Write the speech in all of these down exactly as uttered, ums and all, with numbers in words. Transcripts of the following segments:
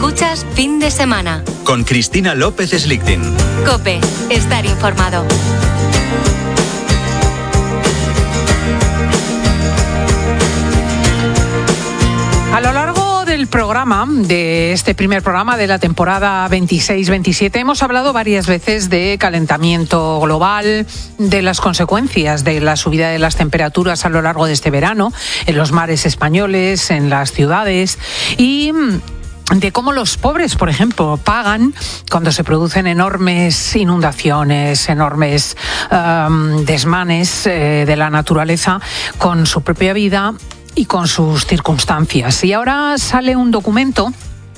Escuchas Fin de Semana. Con Cristina López Slichting. COPE. Estar informado. A lo largo del programa, de este primer programa de la temporada veintiséis veintisiete, hemos hablado varias veces de calentamiento global, de las consecuencias de la subida de las temperaturas a lo largo de este verano, en los mares españoles, en las ciudades, y de cómo los pobres, por ejemplo, pagan cuando se producen enormes inundaciones, enormes um, desmanes eh, de la naturaleza con su propia vida y con sus circunstancias. Y ahora sale un documento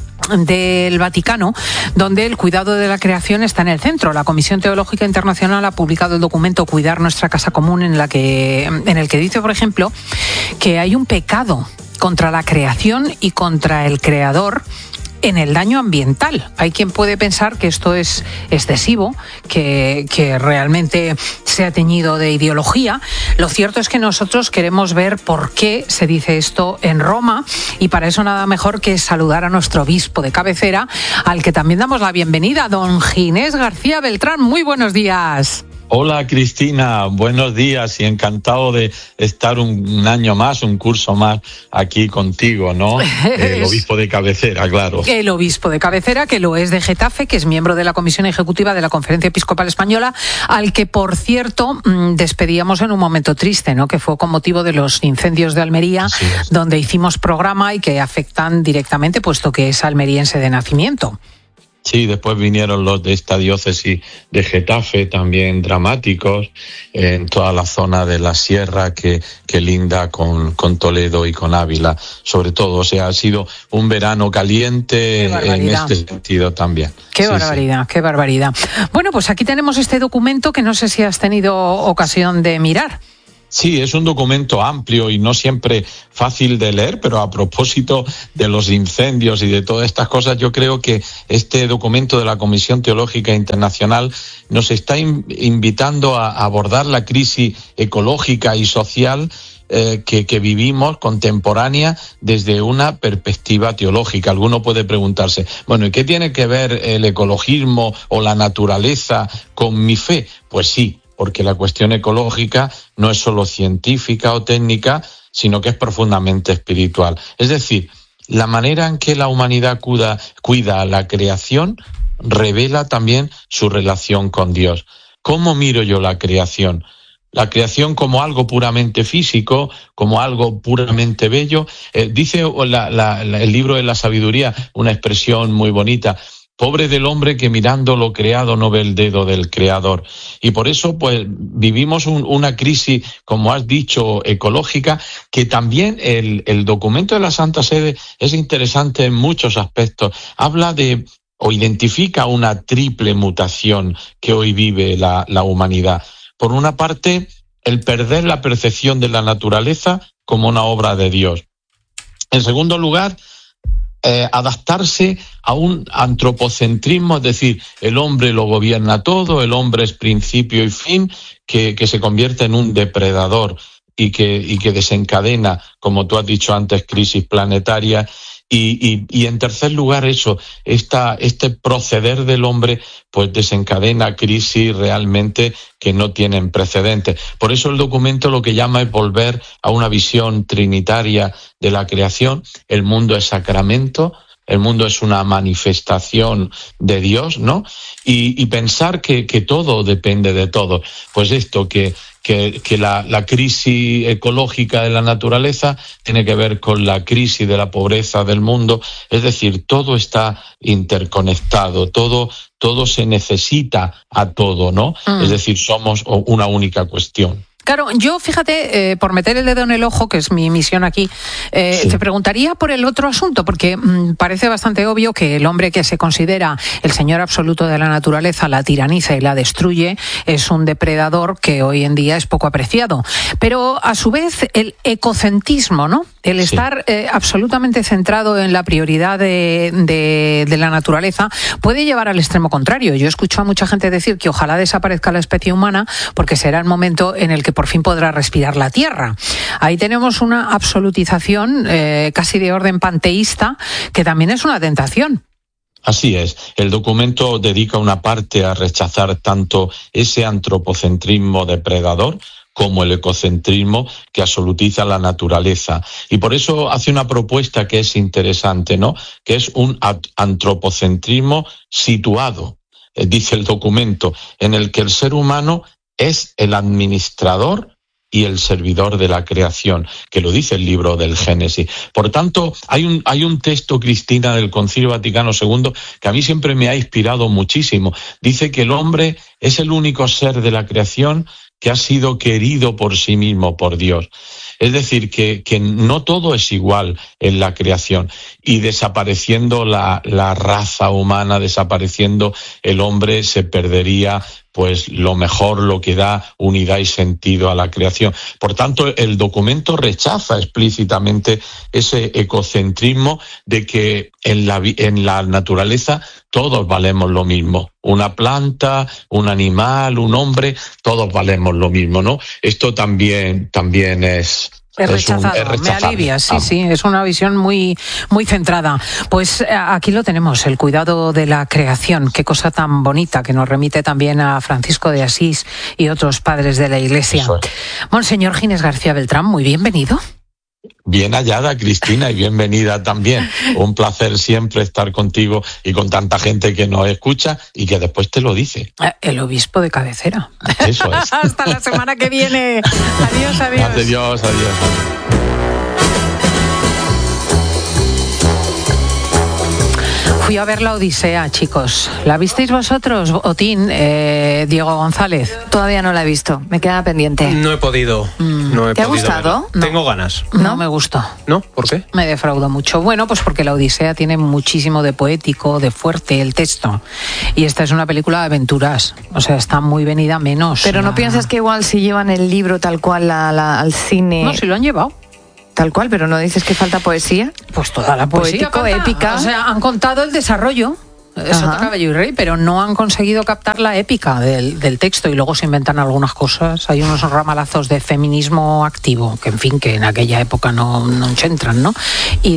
del Vaticano, donde el cuidado de la creación está en el centro. La Comisión Teológica Internacional ha publicado el documento Cuidar nuestra casa común, en la que, en el que dice, por ejemplo, que hay un pecado contra la creación y contra el creador en el daño ambiental. Hay quien puede pensar que esto es excesivo, que, que realmente se ha teñido de ideología. Lo cierto es que nosotros queremos ver por qué se dice esto en Roma, y para eso nada mejor que saludar a nuestro obispo de cabecera, al que también damos la bienvenida, don Ginés García Beltrán. Muy buenos días. Hola Cristina, buenos días y encantado de estar un, un año más, un curso más aquí contigo, ¿no? El obispo de cabecera, claro. El obispo de cabecera, que lo es de Getafe, que es miembro de la Comisión Ejecutiva de la Conferencia Episcopal Española, al que, por cierto, despedíamos en un momento triste, ¿no? Que fue con motivo de los incendios de Almería, donde hicimos programa y que afectan directamente, puesto que es almeriense de nacimiento. Sí, después vinieron los de esta diócesis de Getafe, también dramáticos, en toda la zona de la sierra que, que linda con, con Toledo y con Ávila, sobre todo. O sea, ha sido un verano caliente en este sentido también. Qué sí, barbaridad, sí. Qué barbaridad. Bueno, pues aquí tenemos este documento que no sé si has tenido ocasión de mirar. Sí, es un documento amplio y no siempre fácil de leer, pero a propósito de los incendios y de todas estas cosas, yo creo que este documento de la Comisión Teológica Internacional nos está in- invitando a abordar la crisis ecológica y social eh, que, que vivimos contemporánea desde una perspectiva teológica. Alguno puede preguntarse, bueno, ¿y qué tiene que ver el ecologismo o la naturaleza con mi fe? Pues sí, porque la cuestión ecológica no es solo científica o técnica, sino que es profundamente espiritual. Es decir, la manera en que la humanidad cuida, cuida a la creación revela también su relación con Dios. ¿Cómo miro yo la creación? La creación como algo puramente físico, como algo puramente bello. Eh, dice la, la, la, el libro de la sabiduría una expresión muy bonita: pobre del hombre que mirando lo creado no ve el dedo del creador. Y por eso pues vivimos un, una crisis, como has dicho, ecológica, que también el, el documento de la Santa Sede es interesante en muchos aspectos. Habla de o identifica una triple mutación que hoy vive la, la humanidad. Por una parte, el perder la percepción de la naturaleza como una obra de Dios. En segundo lugar, Eh, adaptarse a un antropocentrismo, es decir, el hombre lo gobierna todo, el hombre es principio y fin, que, que se convierte en un depredador y que, y que desencadena, como tú has dicho antes, crisis planetaria. Y, y, y en tercer lugar, eso, esta, este proceder del hombre, pues desencadena crisis realmente que no tienen precedentes. Por eso el documento lo que llama es volver a una visión trinitaria de la creación. El mundo es sacramento, el mundo es una manifestación de Dios, ¿no? Y, y pensar que, que todo depende de todo. Pues esto, que, que, que la, la crisis ecológica de la naturaleza tiene que ver con la crisis de la pobreza del mundo. Es decir, todo está interconectado, todo, todo se necesita a todo, ¿no? Mm. Es decir, somos una única cuestión. Claro, yo, fíjate, eh, por meter el dedo en el ojo, que es mi misión aquí, eh, sí. te preguntaría por el otro asunto, porque mmm, parece bastante obvio que el hombre que se considera el señor absoluto de la naturaleza la tiraniza y la destruye, es un depredador que hoy en día es poco apreciado. Pero, a su vez, el ecocentrismo, ¿no? El estar sí. eh, absolutamente centrado en la prioridad de, de, de la naturaleza puede llevar al extremo contrario. Yo escucho a mucha gente decir que ojalá desaparezca la especie humana, porque será el momento en el que por fin podrá respirar la Tierra. Ahí tenemos una absolutización eh, casi de orden panteísta, que también es una tentación. Así es, el documento dedica una parte a rechazar tanto ese antropocentrismo depredador como el ecocentrismo que absolutiza la naturaleza. Y por eso hace una propuesta que es interesante, ¿no? Que es un antropocentrismo situado, eh, dice el documento, en el que el ser humano es el administrador y el servidor de la creación, que lo dice el libro del Génesis. Por tanto, hay un, hay un texto, Cristina, del Concilio Vaticano segundo, que a mí siempre me ha inspirado muchísimo. Dice que el hombre es el único ser de la creación que ha sido querido por sí mismo, por Dios. Es decir, que, que no todo es igual en la creación, y desapareciendo la, la raza humana, desapareciendo el hombre, se perdería pues lo mejor, lo que da unidad y sentido a la creación. Por tanto, el documento rechaza explícitamente ese ecocentrismo de que en la, en la naturaleza todos valemos lo mismo. Una planta, un animal, un hombre, todos valemos lo mismo, ¿no? Esto también, también es... Es rechazado, es un, es me alivia, sí, ah. sí, es una visión muy, muy centrada. Pues aquí lo tenemos, el cuidado de la creación, qué cosa tan bonita, que nos remite también a Francisco de Asís y otros padres de la Iglesia. Es. Monseñor Ginés García Beltrán, muy bienvenido. Bien hallada, Cristina, y bienvenida también. Un placer siempre estar contigo y con tanta gente que nos escucha y que después te lo dice. El obispo de cabecera. Eso es. Hasta la semana que viene. Adiós, adiós. Adiós, adiós. Fui a ver la Odisea, chicos. ¿La visteis vosotros, Otín, eh, Diego González? Todavía no la he visto, me queda pendiente. No he podido. Mm. No he ¿Te podido ha gustado? No. Tengo ganas. No, no me gustó. ¿No? ¿Por qué? Me defraudó mucho. Bueno, pues porque la Odisea tiene muchísimo de poético, de fuerte, el texto. Y esta es una película de aventuras. O sea, está muy venida menos. Pero ¿no la... piensas que igual si llevan el libro tal cual la, la, al cine? No, si lo han llevado. Tal cual, pero ¿no dices que falta poesía? Pues toda la poesía. Poético, falta. Épica. O sea, han contado el desarrollo. Eso de Caballo y Rey, pero no han conseguido captar la épica del, del texto, y luego se inventan algunas cosas. Hay unos ramalazos de feminismo activo, que en fin, que en aquella época no, no se entran, ¿no? Y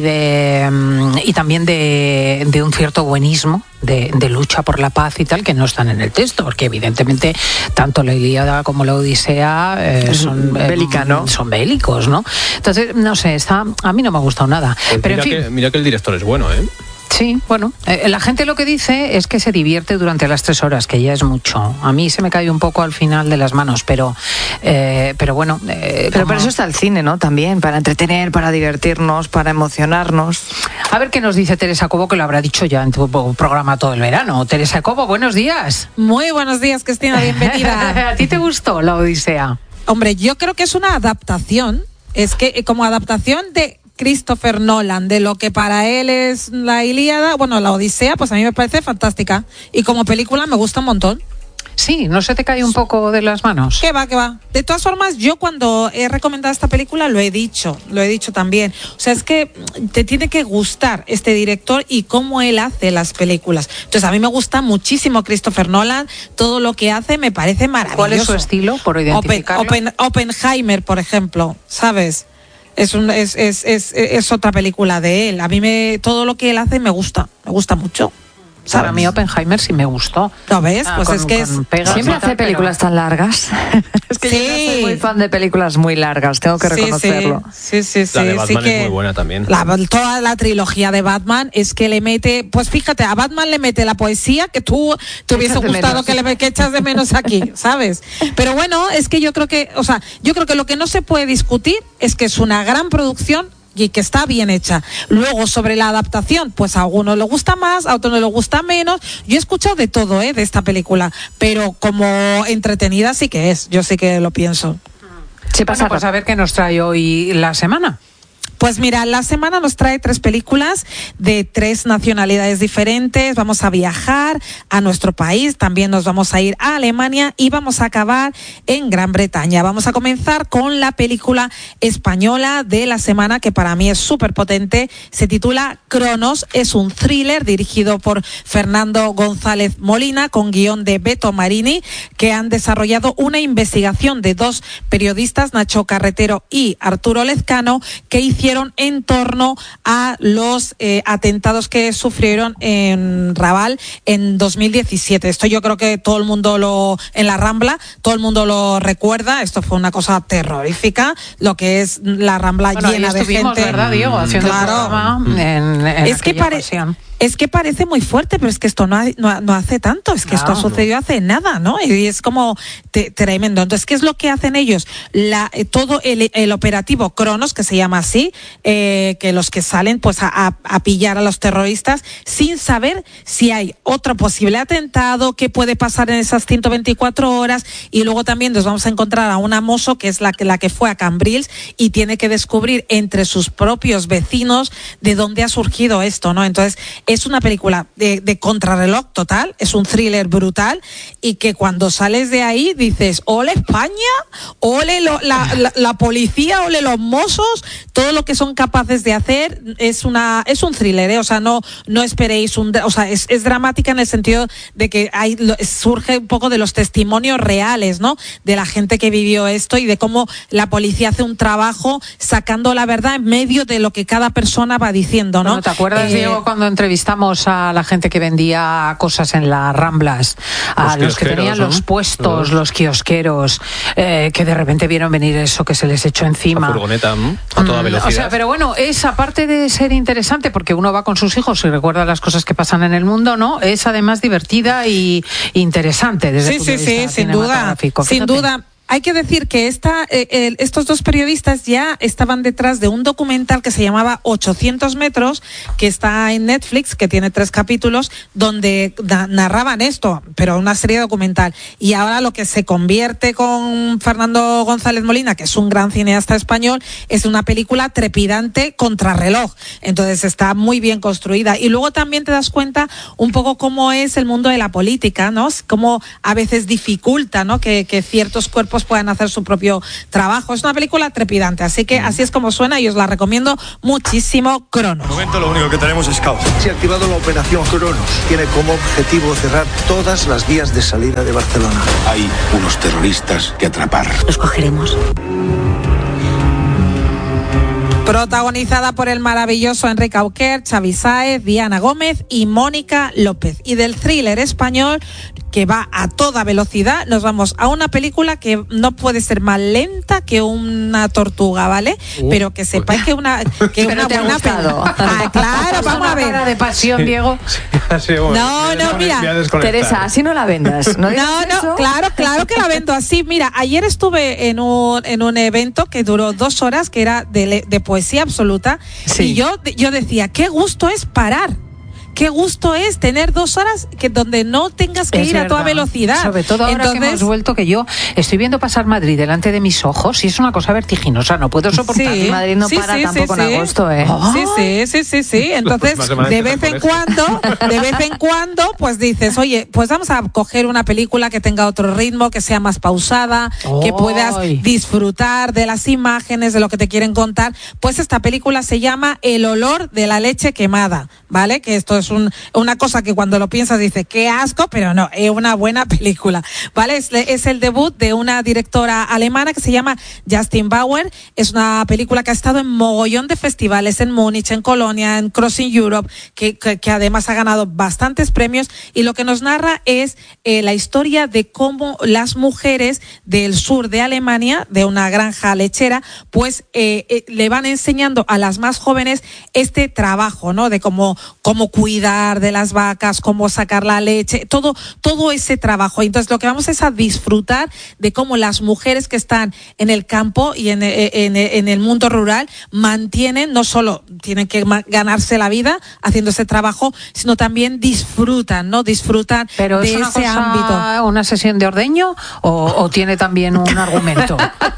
de y también de, de un cierto buenismo, de, de lucha por la paz y tal, que no están en el texto, porque evidentemente tanto la Ilíada como la Odisea eh, son, Bélica, ¿no? eh, son bélicos, ¿no? Entonces, no sé, está, a mí no me ha gustado nada. Pues pero mira, en fin, que, mira que el director es bueno, ¿eh? Sí, bueno, eh, la gente lo que dice es que se divierte durante las tres horas, que ya es mucho. A mí se me cae un poco al final de las manos, pero, eh, pero bueno. Eh, pero como... para eso está el cine, ¿no? También, para entretener, para divertirnos, para emocionarnos. A ver qué nos dice Teresa Cobo, que lo habrá dicho ya en tu programa todo el verano. Teresa Cobo, buenos días. Muy buenos días, Cristina, bienvenida. ¿A ti te gustó la Odisea? Hombre, yo creo que es una adaptación. Es que como adaptación de Christopher Nolan, de lo que para él es la Ilíada, bueno, la Odisea, pues a mí me parece fantástica. Y como película me gusta un montón. Sí, ¿no se te cae un poco de las manos? ¿Qué va, qué va? De todas formas, yo cuando he recomendado esta película lo he dicho, lo he dicho también. O sea, es que te tiene que gustar este director y cómo él hace las películas. Entonces, a mí me gusta muchísimo Christopher Nolan, todo lo que hace me parece maravilloso. ¿Cuál es su estilo, por identificarlo? Open, Open, Oppenheimer, por ejemplo, ¿sabes? Es, un, es, es, es, es otra película de él. A mí me, todo lo que él hace me gusta, me gusta mucho. ¿Sabes? Para mí Oppenheimer sí me gustó. ¿Lo ves? Ah, pues con, es que es... Siempre hace películas pero... tan largas. Es que sí. yo no soy muy fan de películas muy largas, tengo que reconocerlo. Sí, sí, sí. La de sí, Batman sí que es muy buena también. La, toda la trilogía de Batman es que le mete... Pues fíjate, a Batman le mete la poesía que tú te hubiese gustado que le que echas de menos aquí, ¿sabes? Pero bueno, es que yo creo que... O sea, yo creo que lo que no se puede discutir es que es una gran producción y que está bien hecha. Luego, sobre la adaptación, pues a algunos le gusta más, a otros le gusta menos. Yo he escuchado de todo, ¿eh? De esta película, pero como entretenida sí que es, yo sí que lo pienso. Sí, pasa, bueno, pues a ver qué nos trae hoy la semana. Pues mira, la semana nos trae tres películas de tres nacionalidades diferentes. Vamos a viajar a nuestro país, también nos vamos a ir a Alemania y vamos a acabar en Gran Bretaña. Vamos a comenzar con la película española de la semana, que para mí es súper potente. Se titula Cronos, es un thriller dirigido por Fernando González Molina, con guión de Beto Marini, que han desarrollado una investigación de dos periodistas, Nacho Carretero y Arturo Lezcano, que hicieron hicieron en torno a los eh, atentados que sufrieron en Raval en dos mil diecisiete. Esto yo creo que todo el mundo lo, en la Rambla, todo el mundo lo recuerda. Esto fue una cosa terrorífica, lo que es la Rambla bueno, llena de gente. ¿Verdad, Diego? Haciendo claro. el programa en, en es que pare- Es que parece muy fuerte, pero es que esto no, ha, no, no hace tanto, es que claro, esto sucedió no. hace nada, ¿no? Y es como te, tremendo. Entonces, ¿qué es lo que hacen ellos? La, eh, todo el, el operativo Cronos, que se llama así, eh, que los que salen pues a, a, a pillar a los terroristas sin saber si hay otro posible atentado, qué puede pasar en esas ciento veinticuatro horas, y luego también nos vamos a encontrar a una mozo que es la que, la que fue a Cambrils y tiene que descubrir entre sus propios vecinos de dónde ha surgido esto, ¿no? Entonces, es una película de, de contrarreloj total, es un thriller brutal y que cuando sales de ahí dices, ole España, ole lo, la, la, la policía, ole los mozos, todo lo que son capaces de hacer. Es una es un thriller, ¿eh? O sea, no no esperéis un, o sea, es, es dramática en el sentido de que hay surge un poco de los testimonios reales, ¿no? De la gente que vivió esto y de cómo la policía hace un trabajo sacando la verdad en medio de lo que cada persona va diciendo, ¿no? Bueno, ¿te acuerdas, eh, Diego, cuando entrevistamos a la gente que vendía cosas en las Ramblas, a los, los que tenían ¿no? los puestos, los, los kiosqueros, eh, que de repente vieron venir eso que se les echó encima? La furgoneta a toda velocidad. O sea, pero bueno, es aparte de ser interesante, porque uno va con sus hijos y recuerda las cosas que pasan en el mundo, ¿no? Es además divertida y interesante desde sí, el punto sí, de vista sí, sin duda, sin duda. Hay que decir que esta, eh, eh, estos dos periodistas ya estaban detrás de un documental que se llamaba ochocientos metros, que está en Netflix, que tiene tres capítulos, donde da, narraban esto, pero una serie documental. Y ahora lo que se convierte con Fernando González Molina, que es un gran cineasta español, es una película trepidante contrarreloj. Entonces está muy bien construida. Y luego también te das cuenta un poco cómo es el mundo de la política, ¿no? Cómo a veces dificulta, ¿no? Que, que ciertos cuerpos puedan hacer su propio trabajo. Es una película trepidante, así que así es como suena y os la recomiendo muchísimo. Cronos. De momento lo único que tenemos es caos. Se ha activado la operación Cronos. Tiene como objetivo cerrar todas las vías de salida de Barcelona. Hay unos terroristas que atrapar. Los cogeremos. Protagonizada por el maravilloso Enrique Auquer, Xavi Sáez, Diana Gómez y Mónica López. Y del thriller español que va a toda velocidad, nos vamos a una película que no puede ser más lenta que una tortuga, ¿vale? Uh, Pero que sepáis que una que una buena película. Ah, claro, vamos a ver. De pasión, Diego. Sí, sí, bueno, no, no, mira. Teresa, así no la vendas. No, no, no eso. claro, claro que la vendo así. Mira, ayer estuve en un en un evento que duró dos horas, que era de, de poesía absoluta, sí. y yo yo decía, qué gusto es parar. Qué gusto es tener dos horas que donde no tengas que es ir verdad. a toda velocidad. Sobre todo ahora Entonces, que hemos vuelto, que yo estoy viendo pasar Madrid delante de mis ojos y es una cosa vertiginosa, no puedo soportar. Sí, Madrid no sí, para sí, tampoco sí, en sí. agosto, ¿eh? Sí, sí, sí, sí, sí. Entonces, de vez en cuando, de vez en cuando, pues dices, oye, pues vamos a coger una película que tenga otro ritmo, que sea más pausada, oh. que puedas disfrutar de las imágenes, de lo que te quieren contar. Pues esta película se llama El olor de la leche quemada, ¿vale? Que esto es un, una cosa que cuando lo piensas dices, qué asco, pero no, es una buena película, ¿vale? Es, es el debut de una directora alemana que se llama Justin Bauer. Es una película que ha estado en mogollón de festivales, en Múnich, en Colonia, en Crossing Europe, que, que, que además ha ganado bastantes premios, y lo que nos narra es eh, la historia de cómo las mujeres del sur de Alemania, de una granja lechera, pues eh, eh, le van enseñando a las más jóvenes este trabajo, ¿no? De cómo, cómo cuidar de las vacas, cómo sacar la leche, todo, todo ese trabajo. Entonces lo que vamos es a disfrutar de cómo las mujeres que están en el campo y en, en, en el mundo rural mantienen, no solo tienen que ganarse la vida haciendo ese trabajo, sino también disfrutan, ¿no? Disfrutan Pero de es una ese cosa, ámbito. ¿Una sesión de ordeño o, o tiene también un argumento?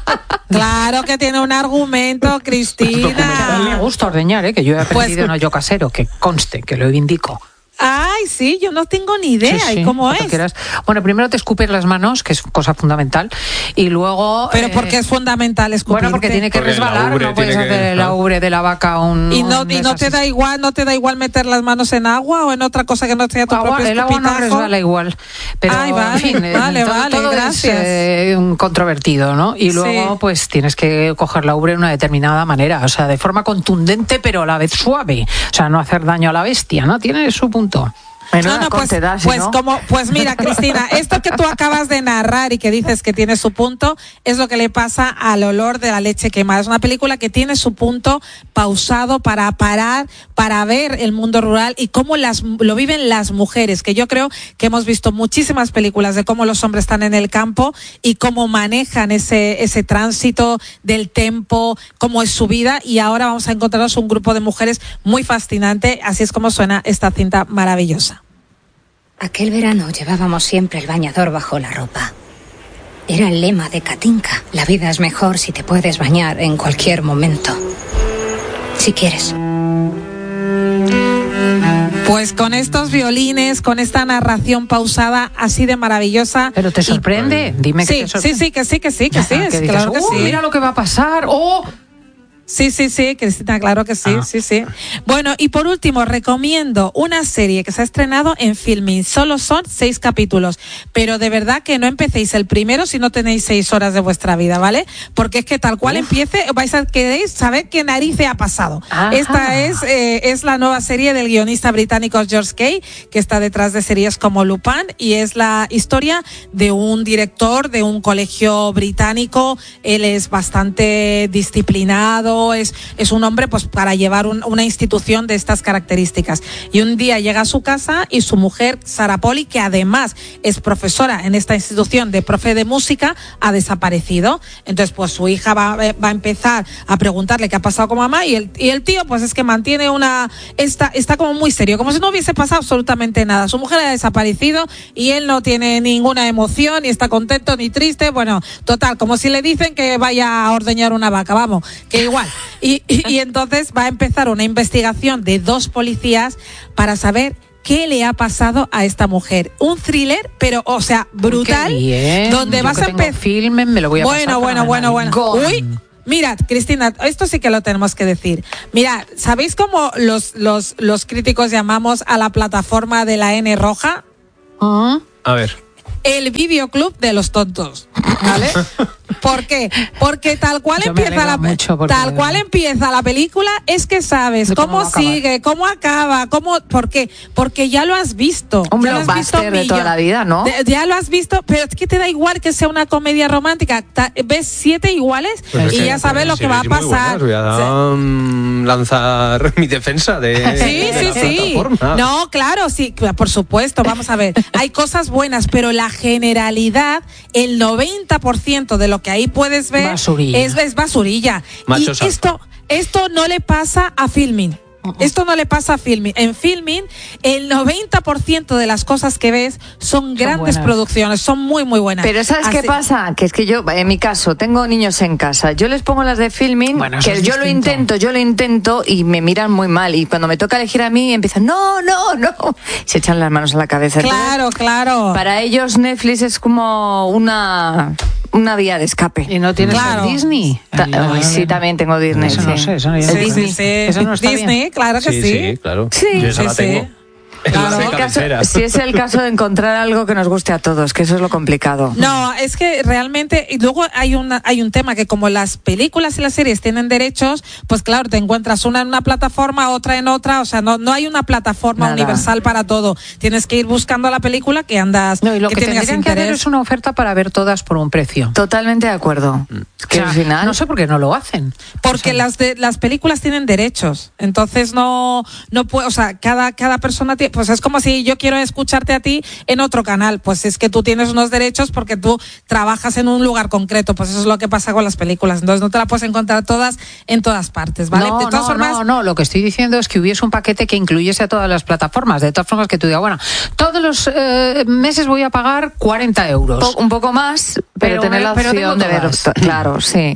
Claro que tiene un argumento, Cristina. Me gusta ordeñar, ¿eh? Que yo he aprendido Pues, en hoyo casero, que conste, que lo indico. Ay, sí, yo no tengo ni idea. Sí, sí, ¿Y cómo lo que es? quieras. Bueno, primero te escupes las manos, que es cosa fundamental, y luego... Pero eh, ¿por qué es fundamental escupirte? Bueno, porque tiene que Porque resbalar, la ubre no puedes tiene que- hacer el ¿no? ubre de la vaca un... ¿Y no, un y no te desastre. da igual, no te da igual meter las manos en agua o en otra cosa que no sea tu Agua- propio el agua no escupitajo? resbala igual, pero Ay, vale, en fin, eh, vale, todo, vale, todo gracias. es eh, un controvertido, ¿no? Y luego Sí. pues tienes que coger la ubre de una determinada manera, o sea, de forma contundente pero a la vez suave, o sea, no hacer daño a la bestia, ¿no? Tiene su punto. Menuda No, no, pues, cortedad, si pues no. como, pues mira, Cristina, esto que tú acabas de narrar y que dices que tiene su punto, es lo que le pasa al olor de la leche quemada. Es una película que tiene su punto pausado para parar, para ver el mundo rural y cómo las, lo viven las mujeres, que yo creo que hemos visto muchísimas películas de cómo los hombres están en el campo y cómo manejan ese, ese tránsito del tempo, cómo es su vida, y ahora vamos a encontrarnos un grupo de mujeres muy fascinante. Así es como suena esta cinta maravillosa. Aquel verano llevábamos siempre el bañador bajo la ropa. Era el lema de Katinka. La vida es mejor si te puedes bañar en cualquier momento. Si quieres. Pues con estos violines, con esta narración pausada así de maravillosa. Pero te sorprende, dime que Sí, te sorprende. sí, sí, que sí, que sí, que sí, Que es dices, claro que "Uh, sí. mira lo que va a pasar, oh... Sí, sí, sí, Cristina, claro que sí, Ah. sí, sí. Bueno, y por último, recomiendo una serie que se ha estrenado en Filmin. Solo son seis capítulos, pero de verdad que no empecéis el primero si no tenéis seis horas de vuestra vida, ¿vale? Porque es que tal cual Uf. empiece, vais a querer saber qué narices ha pasado. Ajá. Esta es, eh, es la nueva serie del guionista británico George Kay, que está detrás de series como Lupin, y es la historia de un director de un colegio británico. Él es bastante disciplinado, Es, es un hombre pues para llevar un, una institución de estas características. Y un día llega a su casa y su mujer, Sarah Polly, que además es profesora en esta institución de profe de música, ha desaparecido. Entonces pues su hija va, va a empezar a preguntarle qué ha pasado con mamá, y el, y el tío pues es que mantiene una... Está, está como muy serio, como si no hubiese pasado absolutamente nada. Su mujer ha desaparecido y él no tiene ninguna emoción, ni está contento ni triste. Bueno, total, como si le dicen que vaya a ordeñar una vaca, vamos, que igual. Y, y, y entonces va a empezar una investigación de dos policías para saber qué le ha pasado a esta mujer. Un thriller, pero, o sea, brutal. Qué bien. Donde Yo vas que a tengo empezar. filmen, me lo voy a Bueno, pasar bueno, bueno, bueno. fenomenal. Uy. Mirad, Cristina, esto sí que lo tenemos que decir. Mirad, ¿sabéis cómo los, los, los críticos llamamos a la plataforma de la N roja? ¿Ah? A ver. El videoclub de los tontos, ¿vale? ¿Por qué? Porque tal cual Yo me empieza la alegro mucho porque- tal cual empieza la película, es que sabes De cómo cómo, va a acabar. sigue, cómo acaba, cómo, ¿por qué? Porque ya lo has visto. Un ya lo has visto blockbuster de toda millón- la vida, ¿no? de- ya lo has visto, pero es que te da igual que sea una comedia romántica. Ta- ves siete iguales Pues es y que ya sabes lo que series va a muy pasar. buenas. Voy a mm, lanzar mi defensa de, Sí, de sí, la sí. plataforma. No, claro, sí, por supuesto. Vamos a ver. Hay cosas buenas, pero la generalidad, el noventa por ciento de lo que ahí puedes ver Basurilla. es, es basurilla. Macho y santo. esto, esto no le pasa a Filmin. Esto no le pasa a Filmin. En Filmin, el noventa por ciento de las cosas que ves son grandes buenas. producciones, son muy, muy buenas. Pero ¿sabes qué Así- pasa? Que es que yo, en mi caso, tengo niños en casa. Yo les pongo las de Filmin, Bueno, eso que es yo lo distinto. intento, yo lo intento y me miran muy mal. Y cuando me toca elegir a mí, empiezan, no, no, no. Se echan las manos a la cabeza. Entonces, Claro, claro. para ellos Netflix es como una, una vía de escape. ¿Y no tienes Claro. el Disney? Ta- El- ay, sí, también tengo Disney. Eso no sí. sé, eso no- El Sí, Disney. Sí, sí. Eso no está Disney, bien. claro que Sí, sí. sí, claro. Sí. Yo esa Sí, la sí. tengo. En Claro. la de Si, el caso- cabecera. si es el caso de encontrar algo que nos guste a todos, que eso es lo complicado. No, es que realmente, y luego hay una, hay un tema que como las películas y las series tienen derechos, pues claro, te encuentras una en una plataforma, otra en otra, o sea, no, no hay una plataforma Nada. universal para todo. Tienes que ir buscando la película que andas, No, y lo que, tengas tendrían que hacer interés. es una oferta para ver todas por un precio. Totalmente de acuerdo. Es que O sea, al final... no sé por qué no lo hacen. Porque O sea, las de, las películas tienen derechos, entonces no no puede, o sea, cada cada persona tiene, pues es como si yo quiero escucharte a ti en otro canal, pues es que tú tienes unos derechos porque tú trabajas en un lugar concreto, pues eso es lo que pasa con las películas, entonces no te la puedes encontrar todas en todas partes, ¿vale? No, de todas no, formas, no, no, lo que estoy diciendo es que hubiese un paquete que incluyese a todas las plataformas, de todas formas que tú digas, bueno, todos los eh, meses voy a pagar cuarenta euros. Po- un poco más, pero, Pero tener me- la pero opción tengo de ver. todas. Claro, sí.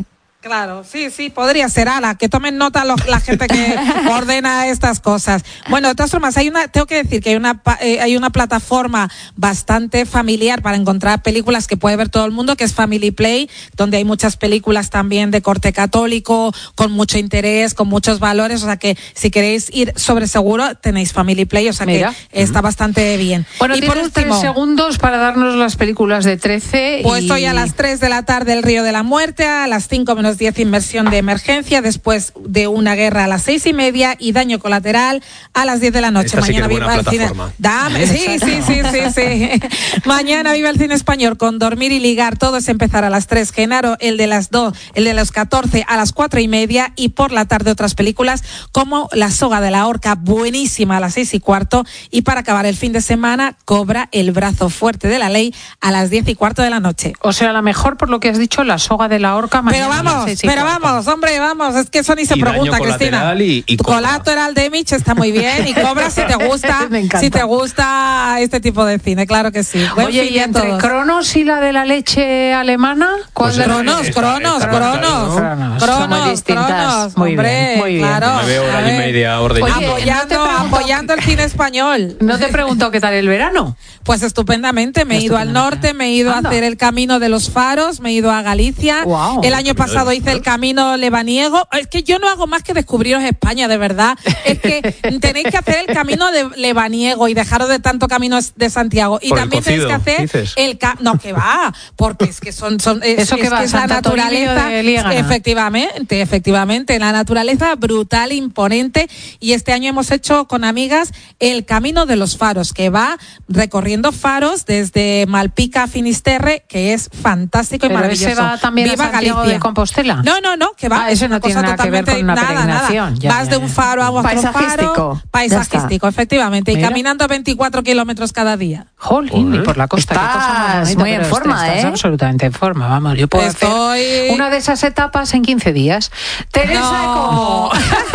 Claro, sí, sí, podría ser. Ala, que tomen nota los, la gente que ordena estas cosas. Bueno, de todas formas, hay una, tengo que decir que hay una, eh, hay una plataforma bastante familiar para encontrar películas que puede ver todo el mundo, que es Family Play, donde hay muchas películas también de corte católico, con mucho interés, con muchos valores. O sea que si queréis ir sobre seguro, tenéis Family Play, o sea Mira. que está bastante bien. Bueno, y por último, tres segundos para darnos las películas de trece. Pues y... hoy a las tres de la tarde El Río de la Muerte, a las cinco menos diez Inmersión de Emergencia, después de Una Guerra a las seis y media y Daño Colateral a las diez de la noche. Esta Mañana sí viva el cine. Dame, sí, sí, sí, sí, sí. Mañana viva el cine español con Dormir y Ligar. Todo es empezar a las tres. Genaro, el de las dos, el de los catorce a las cuatro y media, y por la tarde otras películas como La Soga de la Horca, buenísima, a las seis y cuarto, y para acabar el fin de semana, Cobra, el brazo fuerte de la ley, a las diez y cuarto de la noche. O sea, la mejor, por lo que has dicho, La Soga de la Horca. Pero vamos, pero vamos, hombre, vamos, es que eso ni se y pregunta, Cristina. Y, y Colateral Damage está muy bien, y Cobra si te gusta, si te gusta este tipo de cine, claro que sí. Buen Oye, y entre todos. Cronos y la de la leche alemana, ¿cuál pues Cronos, es? Cronos, Cronos, Cronos, Cronos, Cronos, muy hombre, bien, muy bien. Claro, me veo hora y media ordeñando. Apoyando, no apoyando el cine español. No te pregunto qué tal el verano. Pues estupendamente, me he ido al norte, me he ido Anda. a hacer el Camino de los Faros, me he ido a Galicia. Wow. El año pasado hice el Camino Lebaniego. Es que yo no hago más que descubriros España, de verdad. Es que tenéis que hacer el Camino de Lebaniego y dejaros de tanto Camino de Santiago. Y Por también tenéis que hacer dices. el ca no que va, porque es que son, son es, eso que es, va que es la naturaleza. Efectivamente, efectivamente, la naturaleza brutal, imponente. Y este año hemos hecho con amigas el Camino de los Faros, que va recorriendo faros desde Malpica a Finisterre, que es fantástico y Pero maravilloso. Ese va también Viva a Santiago Galicia. de Compostela. No, no, no, que va. Ah, eso no tiene nada que ver con una nada, peregrinación. Nada. Ya, Vas ya, de un faro a otro paisajístico. faro. Paisajístico, efectivamente. Mira. Y caminando veinticuatro kilómetros cada día. Jolín, y por la costa. Estás qué cosa más bonita, muy en forma, estás, ¿eh? Estás absolutamente en forma, vamos. Yo puedo Estoy... hacer una de esas etapas en quince días. Teresa, no.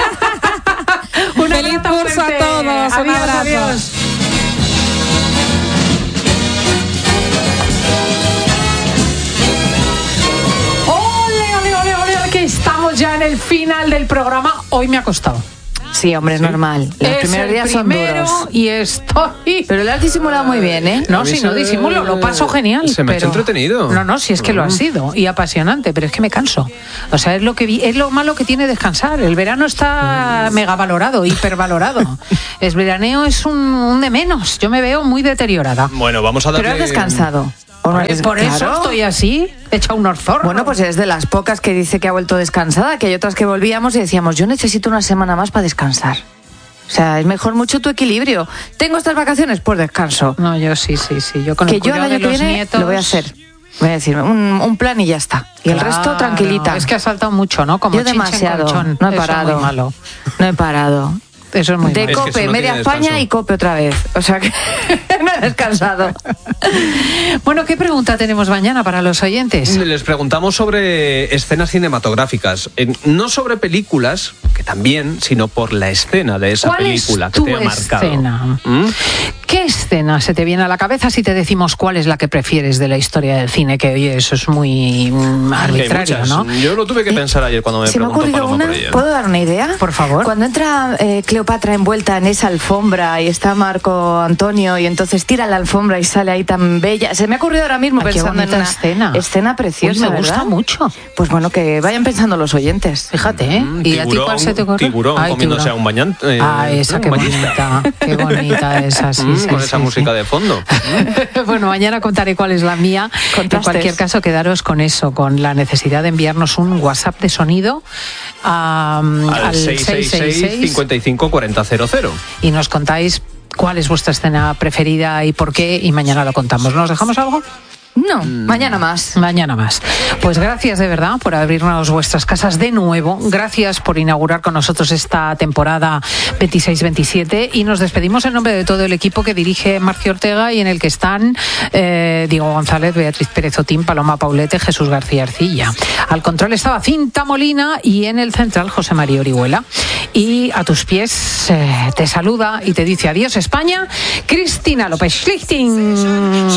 Un feliz curso a todos. Adiós, un abrazo. Adiós. Ole, ole, ole, ole, que estamos ya en el final del programa. Hoy me ha costado. Sí, hombre, es sí. normal. Los es primeros el días son primero duros. Y estoy... Pero lo has disimulado muy bien, ¿eh? No, si no disimulo, lo paso genial. Se me pero... ha hecho entretenido. No, no, si es que lo ha sido. Y apasionante, pero es que me canso. O sea, es lo que vi... es lo malo que tiene descansar. El verano está mega valorado, hipervalorado. El veraneo es un, un de menos. Yo me veo muy deteriorada. Bueno, vamos a darle... Pero has descansado. Por, no por claro. eso estoy así, hecha un orzorro. Bueno, pues eres de las pocas que dice que ha vuelto descansada, que hay otras que volvíamos y decíamos, yo necesito una semana más para descansar. O sea, es mejor mucho tu equilibrio. ¿Tengo estas vacaciones? Pues descanso. No, yo sí, sí, sí. Yo con que el yo el año de que los viene nietos... lo voy a hacer. Voy a decir, un, un plan y ya está. Y claro, el resto tranquilita. Es que ha saltado mucho, ¿no? Como yo demasiado. Colchón. No he Eso parado. Es muy malo. No he parado. Eso es muy de malo. Cope, es que no media España y Cope otra vez. O sea que no he descansado. Bueno, ¿qué pregunta tenemos mañana para los oyentes? Les preguntamos sobre escenas cinematográficas. No sobre películas, que también, sino por la escena de esa película que te ha marcado. Escena? ¿Mm? ¿Qué escena se te viene a la cabeza si te decimos cuál es la que prefieres de la historia del cine? Que oye, eso es muy mm, arbitrario, ¿no? Yo lo tuve que pensar ayer cuando me ¿Se preguntó me ha ocurrido Paloma una? por ¿Puedo dar una idea? Por favor. Cuando entra eh, Cleopatra envuelta en esa alfombra y está Marco Antonio y entonces tira la alfombra y sale ahí tan bella. Se me ha ocurrido ahora mismo Ay, pensando en una escena, escena preciosa. Uy, me ¿verdad? gusta mucho. Pues bueno, que vayan pensando los oyentes. Fíjate, ¿eh? Mm, ¿Y tiburón, a ti cuál se te ocurre? Tiburón Ay, comiéndose tiburón. a un bañante. Eh, ah, esa, qué bonita. Qué bonita esa, sí, mm, sí, Con sí, esa sí, música sí. de fondo. Bueno, mañana contaré cuál es la mía. Contrastes. En cualquier caso, quedaros con eso, con la necesidad de enviarnos un WhatsApp de sonido um, al, al seis seis seis, cinco cinco cuatro cero cero cero y nos contáis cuál es vuestra escena preferida y por qué, y mañana lo contamos. ¿Nos dejamos algo? No, mm. mañana más. Mañana más. Pues gracias de verdad por abrirnos vuestras casas de nuevo. Gracias por inaugurar con nosotros esta temporada veintiséis veintisiete y nos despedimos en nombre de todo el equipo que dirige Marcio Ortega y en el que están eh, Diego González, Beatriz Pérez Otín, Paloma Paulete, Jesús García Arcilla. Al control estaba Cinta Molina y en el central José María Orihuela. Y a tus pies eh, te saluda y te dice adiós España, Cristina López Schlichting.